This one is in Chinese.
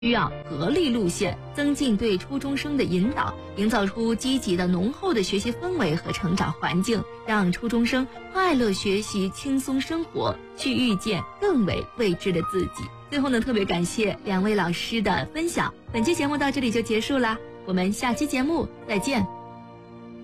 需要合力路线，增进对初中生的引导，营造出积极的浓厚的学习氛围和成长环境，让初中生快乐学习，轻松生活，去遇见更为未知的自己。最后呢，特别感谢2位老师的分享。本期节目到这里就结束了，我们下期节目再见。